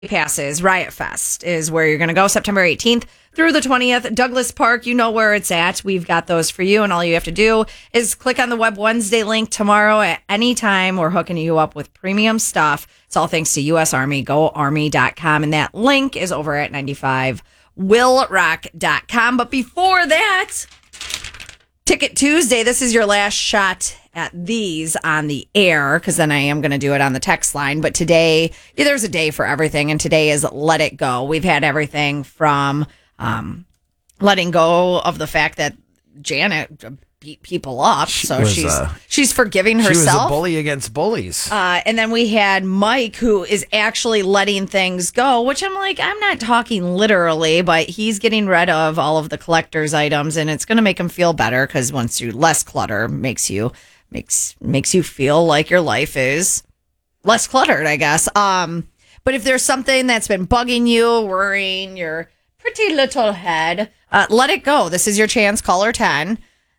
passes. Riot Fest is where you're going to go September 18th through the 20th. Douglas Park, you know where it's at. We've got those for you, and all you have to do is click on the Web Wednesday link tomorrow at any time. We're hooking you up with premium stuff. It's all thanks to U.S. Army, GoArmy.com, and that link is over at 95willrock.com. But before that, Ticket Tuesday, this is your last shot at these on the air, because then I am going to do it on the text line. But today, there's a day for everything, and today is Let It Go. We've had everything from letting go of the fact that Janet beat people up, so she's forgiving herself. She was a bully against bullies. And then we had Mike, who is actually letting things go, which I'm like, I'm not talking literally, but he's getting rid of all of the collector's items, and it's going to make him feel better, because once you less clutter makes you feel like your life is less cluttered, I guess. But if there's something that's been bugging you, worrying your pretty little head, let it go. This is your chance. Caller 10.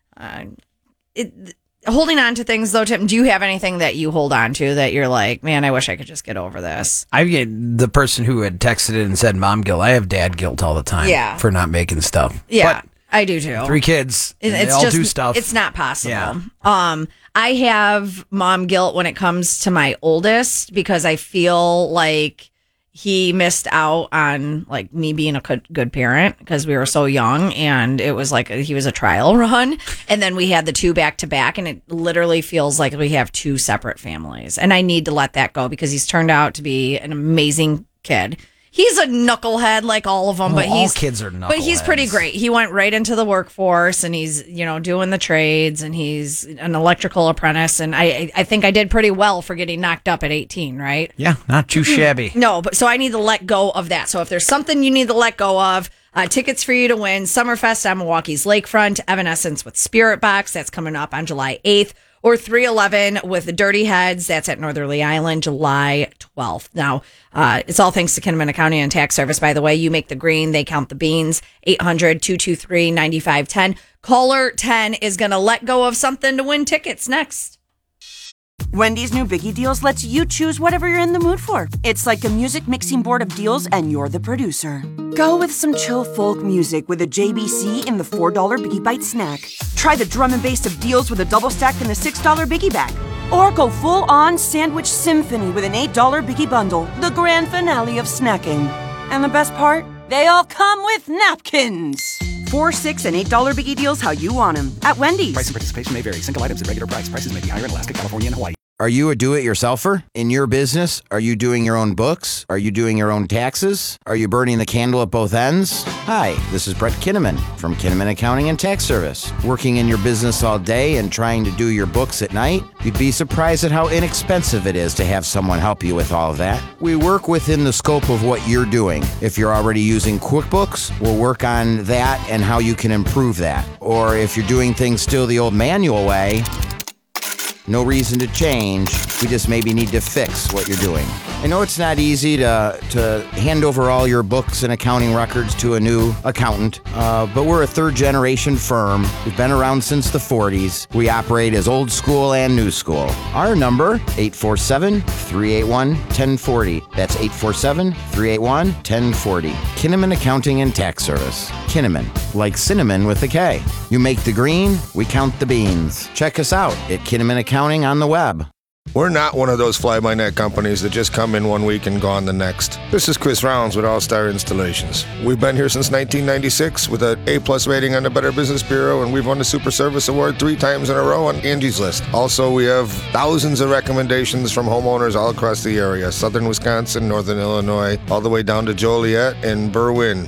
Holding on to things, though, Tim, do you have anything that you hold on to that you're like, man, I wish I could just get over this? I get the person who had texted it and said mom guilt. I have dad guilt all the time for not making stuff. Yeah, but I do too. 3 kids, they all do stuff. It's not possible. Yeah. I have mom guilt when it comes to my oldest, because I feel like he missed out on like me being a good parent, because we were so young, and it was like he was a trial run, and then we had the 2 back to back, and it literally feels like we have 2 separate families, and I need to let that go, because he's turned out to be an amazing kid. He's a knucklehead like all of them, but all kids are knuckleheads. But he's pretty great. He went right into the workforce, and he's, doing the trades, and he's an electrical apprentice, and I think I did pretty well for getting knocked up at 18, right? Yeah, not too shabby. No, but so I need to let go of that. So if there's something you need to let go of, tickets for you to win: Summerfest on Milwaukee's Lakefront, Evanescence with Spirit Box, that's coming up on July 8th. Or 311 with the Dirty Heads, that's at Northerly Island, July 12th. Now, it's all thanks to Kinnaman Accounting and Tax Service, by the way. You make the green, they count the beans. 800-223-9510. Caller 10 is going to let go of something to win tickets next. Wendy's new Biggie Deals lets you choose whatever you're in the mood for. It's like a music mixing board of deals, and you're the producer. Go with some chill folk music with a JBC in the $4 Biggie Bite snack. Try the drum and bass of deals with a double stack in the $6 Biggie Bag. Or go full-on sandwich symphony with an $8 Biggie Bundle, the grand finale of snacking. And the best part? They all come with napkins. $4, $6, and $8 Biggie Deals how you want them at Wendy's. Price and participation may vary. Single items at regular price. Prices may be higher in Alaska, California, and Hawaii. Are you a do-it-yourselfer in your business? Are you doing your own books? Are you doing your own taxes? Are you burning the candle at both ends? Hi, this is Brett Kinnaman from Kinnaman Accounting and Tax Service. Working in your business all day and trying to do your books at night? You'd be surprised at how inexpensive it is to have someone help you with all of that. We work within the scope of what you're doing. If you're already using QuickBooks, we'll work on that and how you can improve that. Or if you're doing things still the old manual way, no reason to change. We just maybe need to fix what you're doing. I know it's not easy to hand over all your books and accounting records to a new accountant, but we're a third-generation firm. We've been around since the 40s. We operate as old school and new school. Our number, 847-381-1040. That's 847-381-1040. Kinnaman Accounting and Tax Service. Kinnaman, like cinnamon with a K. You make the green, we count the beans. Check us out at Kinnaman Accounting on the web. We're not one of those fly-by-night companies that just come in one week and gone the next. This is Chris Rounds with All Star Installations. We've been here since 1996 with an A+ rating on the Better Business Bureau, and we've won the Super Service Award 3 times in a row on Angie's List. Also, we have thousands of recommendations from homeowners all across the area: southern Wisconsin, northern Illinois, all the way down to Joliet and Berwyn,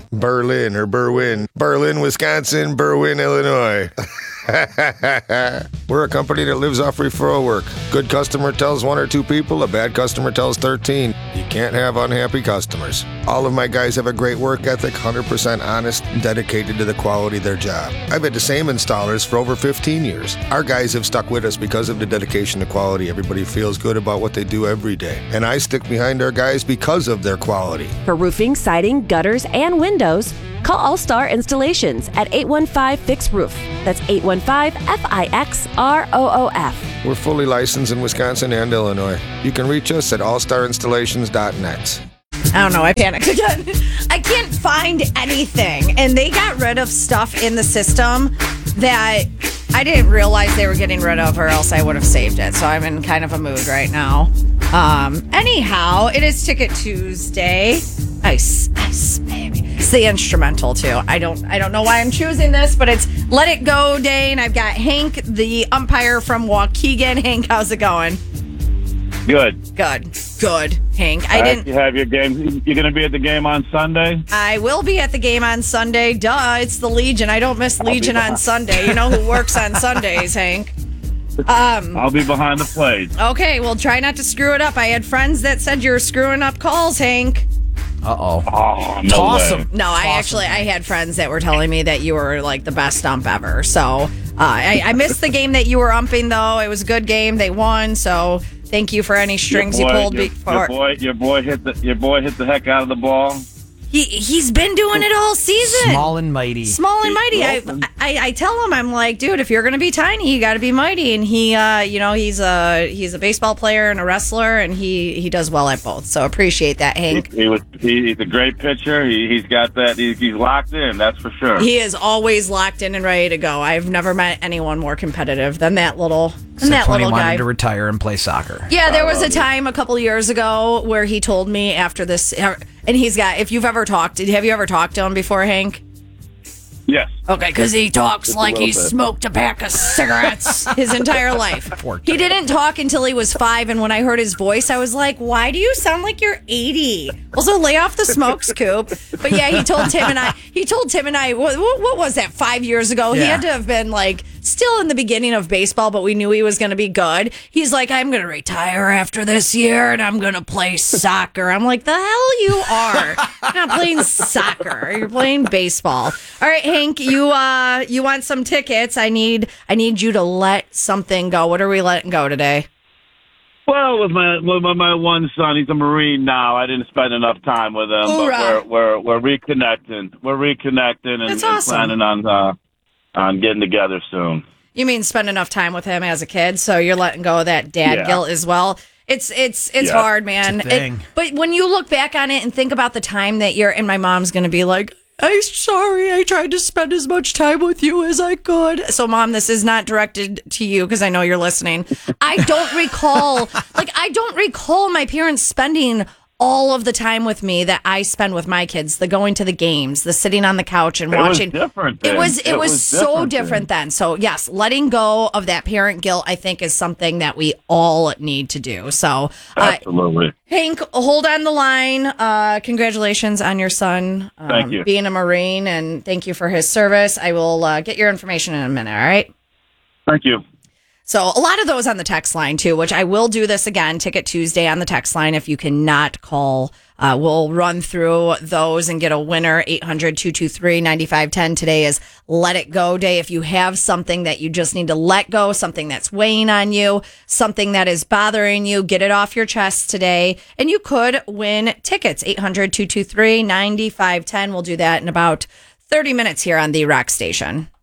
Wisconsin, Berwyn, Illinois. We're a company that lives off referral work. Good customer tells 1 or 2 people, a bad customer tells 13. You can't have unhappy customers. All of my guys have a great work ethic, 100% honest, and dedicated to the quality of their job. I've had the same installers for over 15 years. Our guys have stuck with us because of the dedication to quality. Everybody feels good about what they do every day. And I stick behind our guys because of their quality. For roofing, siding, gutters, and windows, call All Star Installations at 815-FIX-ROOF. That's 815-FIXROOF. We're fully licensed in Wisconsin and Illinois. You can reach us at allstarinstallations.net. I don't know. I panicked again. I can't find anything. And they got rid of stuff in the system that I didn't realize they were getting rid of, or else I would have saved it. So I'm in kind of a mood right now. Anyhow, it is Ticket Tuesday. Ice, baby. It's the instrumental too. I don't know why I'm choosing this, but it's Let It Go Day, and I've got Hank, the umpire from Waukegan. Hank, how's it going? Good, Hank. I didn't. You have your game. You're going to be at the game on Sunday? I will be at the game on Sunday. Duh, it's the Legion. I don't miss Legion on Sunday. You know who works on Sundays, Hank? I'll be behind the plate. Okay, well, try not to screw it up. I had friends that said you were screwing up calls, Hank. Uh-oh. Oh, no Toss way. him. No, I had friends that were telling me that you were like the best ump ever. So I missed the game that you were umping, though. It was a good game. They won, so thank you for any strings you pulled before. Your boy hit the heck out of the ball. He's been doing it all season. Small and mighty. I tell him, I'm like, dude, if you're going to be tiny, you got to be mighty. And he, he's a baseball player and a wrestler, and he does well at both. So appreciate that, Hank. He's a great pitcher. He's got that. He's locked in. That's for sure. He is always locked in and ready to go. I've never met anyone more competitive than that little. Except when he wanted guy to retire and play soccer. Yeah, there was a time a couple years ago where he told me after this, and he's got. If you've ever talked, have you ever talked to him before, Hank? Yes. Okay, because he talks Just like he smoked a pack of cigarettes his entire life. He didn't talk until he was 5, and when I heard his voice, I was like, why do you sound like you're 80? Also, lay off the smoke scoop. But yeah, he told Tim and I, what was that, 5 years ago? Yeah. He had to have been like still in the beginning of baseball, but we knew he was going to be good. He's like, I'm going to retire after this year, and I'm going to play soccer. I'm like, the hell you are. You're not playing soccer. You're playing baseball. All right, Hank, you want some tickets. I need you to let something go. What are we letting go today? Well, with my one son, he's a Marine now. I didn't spend enough time with him, but we're reconnecting. We're reconnecting and, That's awesome. And planning on getting together soon. You mean spend enough time with him as a kid, so you're letting go of that dad guilt as well. It's hard, man. It's a thing. But when you look back on it and think about the time that and my mom's going to be like, I'm sorry, I tried to spend as much time with you as I could. So, Mom, this is not directed to you because I know you're listening. I don't recall my parents spending all of the time with me that I spend with my kids, the going to the games, the sitting on the couch and watching. It was different then. It was so different then. So, yes, letting go of that parent guilt, I think, is something that we all need to do. So, absolutely. Hank, hold on the line. Congratulations on your son Thank you. being a Marine, and thank you for his service. I will get your information in a minute, all right? Thank you. So a lot of those on the text line, too, which I will do this again, Ticket Tuesday on the text line. If you cannot call, we'll run through those and get a winner. 800-223-9510. Today is Let It Go Day. If you have something that you just need to let go, something that's weighing on you, something that is bothering you, get it off your chest today. And you could win tickets. 800-223-9510. We'll do that in about 30 minutes here on the Rock Station.